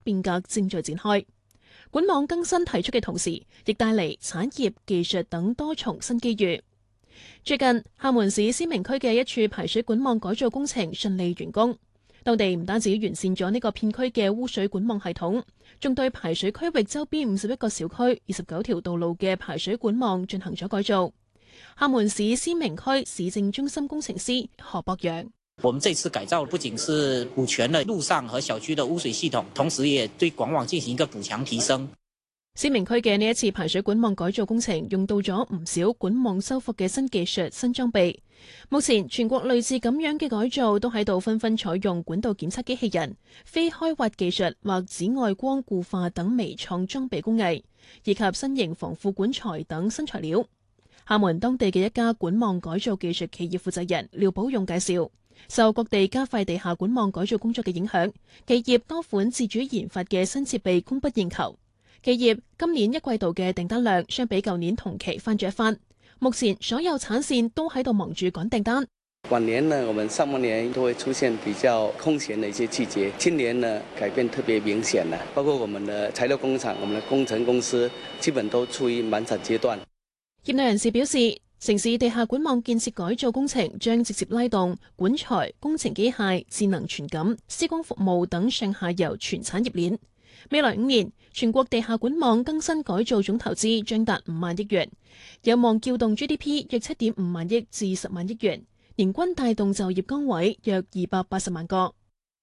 變革正在展開。管網更新提出嘅同時，亦帶嚟產業、技術等多重新機遇。最近，廈門市思明區嘅一處排水管網改造工程順利完工。當地唔單止完善咗呢個片區嘅污水管網系統，仲對排水區域周邊51個小區、29條道路嘅排水管網進行咗改造。廈門市思明區市政中心工程師何博洋： 我們這次改造不僅是補全了路上和小區的污水系統，同時也對管網進行一個補強提升。 思明區嘅呢一次排水管網改造工程用到咗唔少管網修復嘅新技術、新裝備。目前全國類似咁樣嘅改造都喺度紛紛採用管道檢測機器人、非開挖技術或紫外光固化等微創裝備工藝，以及新型防腐管材等新材料。廈門當地嘅一家管網改造技術企業負責人廖寶勇介紹，受各地加快地下管網改造工作嘅影響，企業多款自主研發嘅新設備供不應求。企業今年一季度嘅訂單量相比舊年同期翻咗一番。目前所有產線都喺度忙住趕訂單。 往年呢，我們上半年都會出現比較空閒的一些季節，今年呢改變特別明顯了，包括我們的材料工廠、我們的工程公司，基本都處於滿產階段。 業內人士表示，城市地下管網建設改造工程將直接拉動管材、工程機械、智能傳感、施工服務等上下游全產業鏈。未來5年，全國地下管網更新改造總投資將達5萬億元，有望撬動 GDP 約7.5萬億至10萬億元，年均帶動就業崗位約280萬個。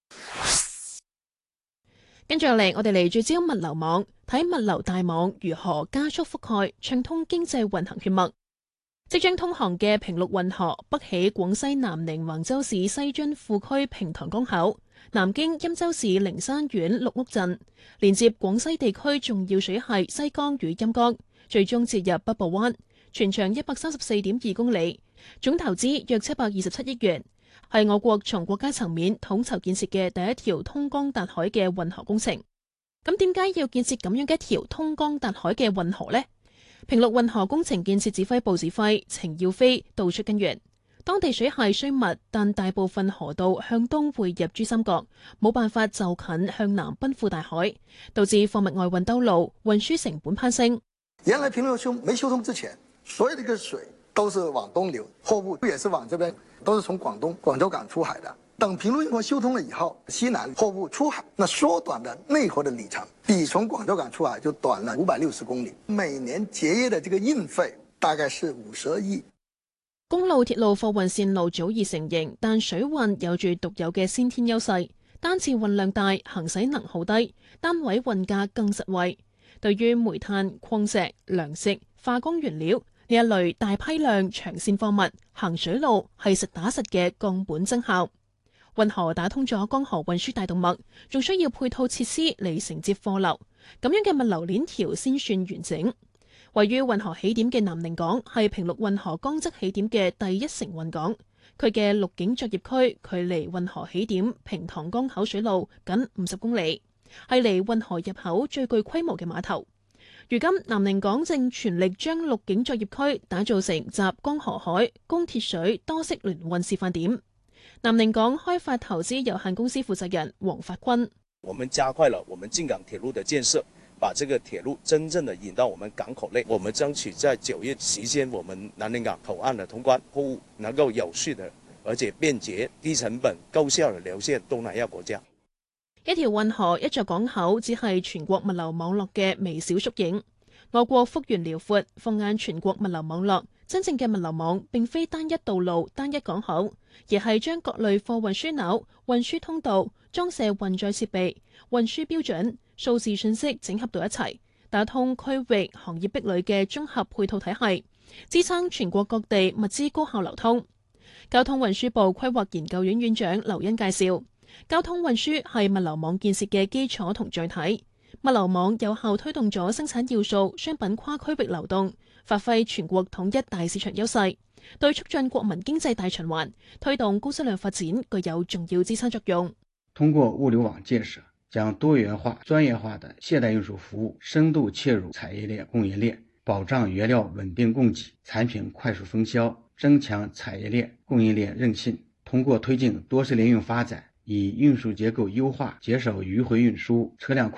跟住落嚟，我哋嚟聚焦物流網，睇物流大網如何加速覆蓋，暢通經濟運行血脈。即將通航嘅平陸運河北起廣西南寧橫州市西津庫區平塘江口，南經欽州市靈山縣綠屋鎮，連接廣西地區重要水系西江與陰江，最終接入北部灣，全長134.2公里，總投資約727億元，係我國從國家層面統籌建設嘅第一條通江達海嘅運河工程。咁點解要建設咁樣嘅一條通江達海嘅運河呢？平陸運河工程建設指揮部指揮程耀飛道出根源。當地水系雖密，但大部分河道向東匯入珠三角，冇辦法就近向南奔赴大海，導致貨物外運兜路，運輸成本攀升。 原來平陸沒修通之前，所有的個水都是往東流，貨物也是往這邊，都是從廣東廣州港出海的。等平陸運河修通了以後，西南貨物出海，那縮短的內河的里程，比從廣州港出海就短了560公里。每年結業的這個運費大概是52億。 公路、鐵路貨運線路早已成型，但水運有住獨有嘅先天優勢，單次運量大，行駛能耗低，單位運價更實惠。對於煤炭、礦石、糧食、化工原料呢一類大批量長線貨物，行水路係實打實嘅降本增效。運河打通咗江河運輸大動脈，仲需要配套設施嚟承接貨流，咁樣嘅物流鏈條先算完整。位於運河起點嘅南寧港係平陸運河江側起點嘅第一承運港，佢嘅陸警作業區距離運河起點平塘江口水路僅50公里，係離運河入口最具規模嘅碼頭。如今南寧港正全力將陸警作業區打造成集江河海、供鐵水多式聯運示範點。南寧港開發投資有限公司負責人黃發坤： 我們加快了我們進港鐵路的建設，把這個鐵路真正的引到我們港口內。我們爭取在9月實現我們南寧港口岸的通關，貨物能夠有序的而且便捷、低成本、高效的流向東南亞國家。 一條運河、一座港口，只係全國物流網絡嘅微小縮影。我國幅員遼闊，放眼全國物流網絡，真正嘅物流網並非單一道路、單一港口，而係將各類貨運樞紐、運輸通道、裝卸運載設備、運輸標準、數字信息整合到一齊，打通區域行業壁壘嘅綜合配套體系，支撐全國各地物資高效流通。交通運輸部規劃研究院院長劉恩介紹，交通運輸係物流網建設嘅基礎同載體。物流網有效推動咗生產要素商品跨區域流動，發揮全國統一大市場優勢，對促進國民經濟大循環、推動高質量發展具有重要支撐作用。 通過物流網建設，將多元化、專業化的現代運輸服務深度切入產業鏈、供應鏈，保障原料穩定供給、產品快速分銷，增強產業鏈、供應鏈韌性。通過推進多式聯運發展， 以运输结构优化，减少迂回运输、车辆